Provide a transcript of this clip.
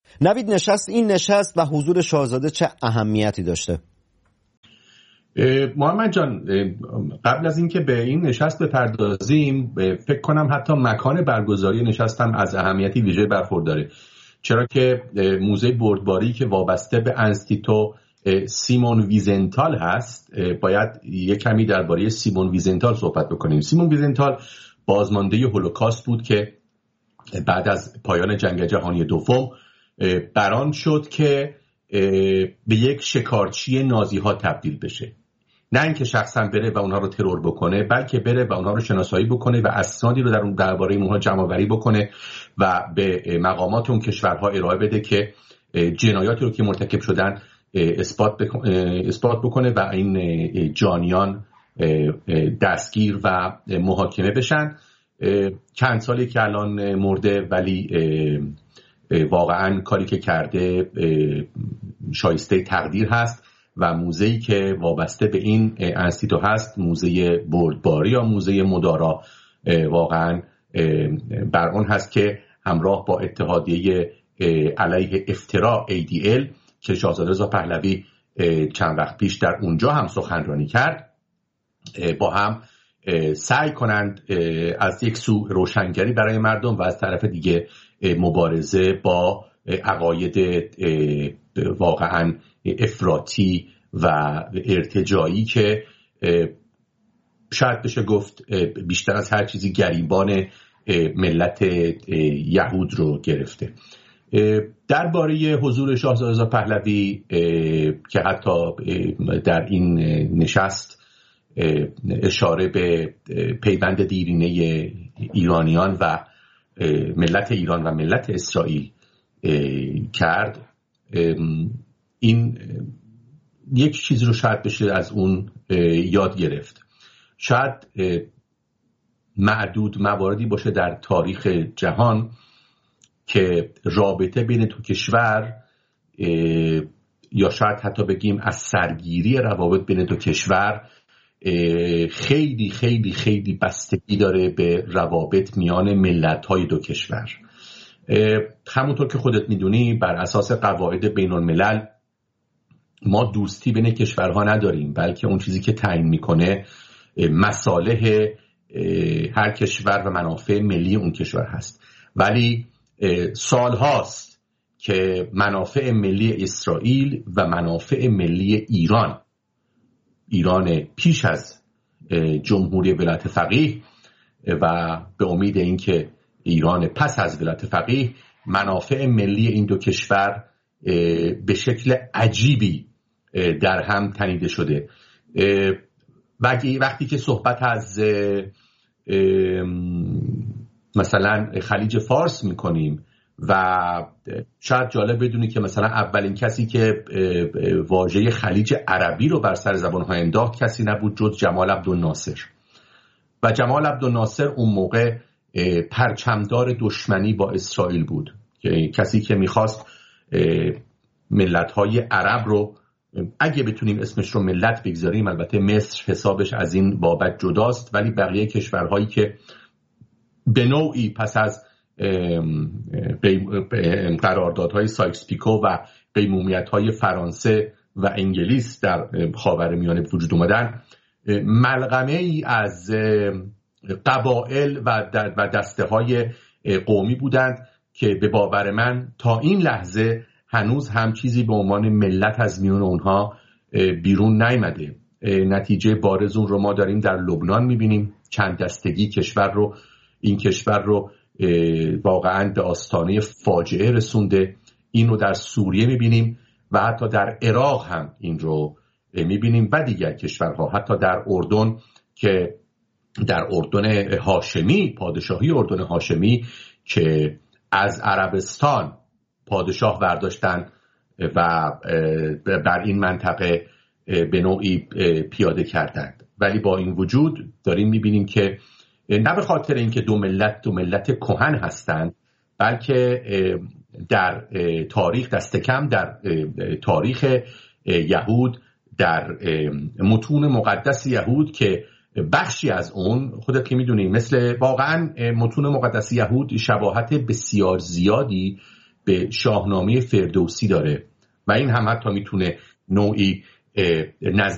نوید، این نشست و حضور شاهزاده چه اهمیتی داشته؟ محمد جان، قبل از اینکه به این نشست بپردازیم، فکر کنم حتی مکان برگزاری نشست هم از اهمیتی ویژه برخورداره، چرا که موزه بردباری که وابسته به انستیتو سیمون ویزنتال هست، باید یک کمی درباره سیمون ویزنتال صحبت بکنیم. سیمون ویزنتال بازمانده هولوکاست بود که بعد از پایان جنگ جهانی دوم بران شد که به یک شکارچی نازی ها تبدیل بشه. نه اینکه شخصا بره و اونها رو ترور بکنه، بلکه بره و اونها رو شناسایی بکنه و اسنادی رو در اون درباره اونها جمع آوری بکنه و به مقامات اون کشورها ارائه بده که جنایاتی رو که مرتکب شدن اثبات بکنه و این جانیان دستگیر و محاکمه بشن. چند سالی که الان مرده، ولی واقعا کاری که کرده شایسته تقدیر هست و موزه‌ای که وابسته به این انستیتو هست، موزه بردباری یا موزه مدارا، واقعا بر اون هست که همراه با اتحادیه علیه افترا ADL که شاهزاده رضا پهلوی چند وقت پیش در اونجا هم سخنرانی کرد، با هم سعی کنند از یک سو روشنگری برای مردم و از طرف دیگه مبارزه با عقاید واقعا افراطی و ارتجاعی که شاید بشه گفت بیشتر از هر چیزی گریبان ملت یهود رو گرفته. درباره حضور شاهزاده رضا پهلوی که حتی در این نشست اشاره به پیوند دیرینه ایرانیان و ملت ایران و ملت اسرائیل کرد، این یک چیزی رو شاید بشه از اون یاد گرفت. شاید معدود مواردی باشه در تاریخ جهان که رابطه بین دو کشور، یا شاید حتی بگیم از سرگیری روابط بین دو کشور، خیلی خیلی خیلی بستگی داره به روابط میان ملت‌های دو کشور. همونطور که خودت میدونی، بر اساس قواعد بین الملل ما دوستی بین کشورها نداریم، بلکه اون چیزی که تعیین میکنه مصالح هر کشور و منافع ملی اون کشور هست. ولی سالهاست که منافع ملی اسرائیل و منافع ملی ایران پیش از جمهوری ولایت فقیه و به امید اینکه ایران پس از ولایت فقیه، منافع ملی این دو کشور به شکل عجیبی در هم تنیده شده. وقتی که صحبت از مثلا خلیج فارس میکنیم و شاید جالب بدونی که مثلا اولین کسی که واژه خلیج عربی رو بر سر زبان‌ها انداخت کسی نبود جز جمال عبدالناصر. و جمال عبدالناصر اون موقع پرچمدار دشمنی با اسرائیل بود، کسی که میخواست ملت‌های عرب رو، اگه بتونیم اسمش رو ملت بگذاریم، البته مصر حسابش از این بابت جداست، ولی بقیه کشورهایی که به نوعی پس از قراردادهای سایکس پیکو و قیمومیت‌های فرانسه و انگلیس در خاورمیانه وجود اومدن، ملغمه ای از قبایل و دسته های قومی بودند که به باور من تا این لحظه هنوز هم چیزی به عنوان ملت از میون اونها بیرون نیامده. نتیجه بارز اون رو ما داریم در لبنان میبینیم، چند دستگی این کشور رو واقعا به آستانه فاجعه رسونده. این رو در سوریه میبینیم و حتی در عراق هم این رو میبینیم و دیگر کشورها، حتی در اردن که در اردن هاشمی، پادشاهی اردن هاشمی که از عربستان پادشاه برداشتن و بر این منطقه به نوعی پیاده کردند. ولی با این وجود داریم میبینیم که نه به خاطر اینکه دو ملت کهن هستند، بلکه در تاریخ، دست کم در تاریخ یهود، در متون مقدس یهود که بخشی از اون خودت که میدونی، مثل واقعا متون مقدس یهود شباهت بسیار زیادی به شاهنامه فردوسی داره و این هم حتی میتونه نوعی